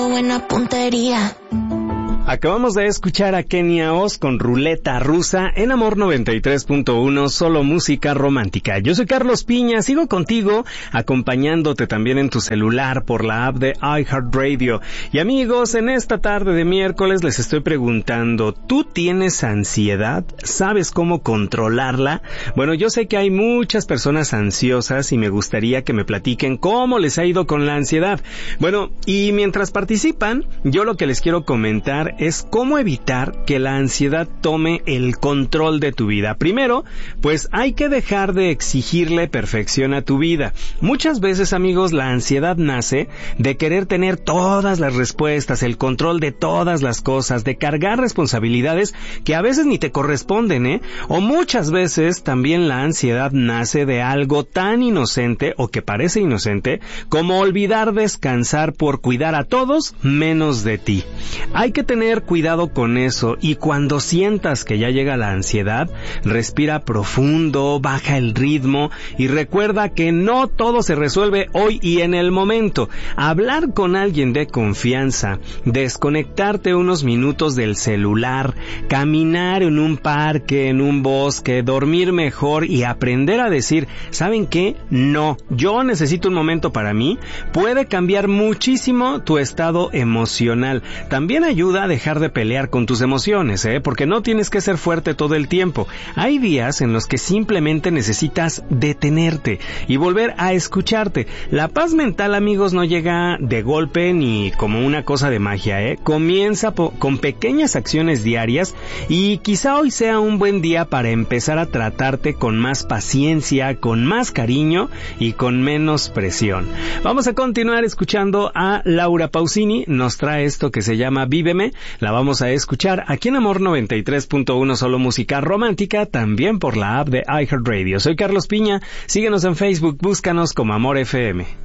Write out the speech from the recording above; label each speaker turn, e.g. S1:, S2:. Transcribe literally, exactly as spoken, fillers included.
S1: Buena puntería.
S2: Acabamos de escuchar a Kenia Oz con Ruleta Rusa en Amor noventa y tres punto uno, solo música romántica. Yo soy Carlos Piña, sigo contigo, acompañándote también en tu celular por la app de iHeartRadio. Y amigos, en esta tarde de miércoles les estoy preguntando, ¿tú tienes ansiedad? ¿Sabes cómo controlarla? Bueno, yo sé que hay muchas personas ansiosas y me gustaría que me platiquen cómo les ha ido con la ansiedad. Bueno, y mientras participan, yo lo que les quiero comentar es cómo evitar que la ansiedad tome el control de tu vida. Primero, pues hay que dejar de exigirle perfección a tu vida. Muchas veces, amigos, la ansiedad nace de querer tener todas las respuestas, el control de todas las cosas, de cargar responsabilidades que a veces ni te corresponden, ¿eh? O muchas veces también la ansiedad nace de algo tan inocente o que parece inocente como olvidar descansar por cuidar a todos menos de ti. Hay que tener cuidado con eso y cuando sientas que ya llega la ansiedad, respira profundo, baja el ritmo y recuerda que no todo se resuelve hoy y en el momento. Hablar con alguien de confianza, desconectarte unos minutos del celular, caminar en un parque, en un bosque, dormir mejor y aprender a decir, ¿saben qué? No, yo necesito un momento para mí, puede cambiar muchísimo tu estado emocional. También ayuda a dejar de pelear con tus emociones, ¿eh? Porque no tienes que ser fuerte todo el tiempo. Hay días en los que simplemente necesitas detenerte y volver a escucharte. La paz mental, amigos, no llega de golpe ni como una cosa de magia, ¿eh? Comienza po- con pequeñas acciones diarias y quizá hoy sea un buen día para empezar a tratarte con más paciencia, con más cariño y con menos presión. Vamos a continuar escuchando a Laura Pausini. Nos trae esto que se llama Víveme. La vamos a escuchar aquí en Amor noventa y tres punto uno, solo música romántica, también por la app de iHeartRadio. Soy Carlos Piña, síguenos en Facebook, búscanos como Amor F M.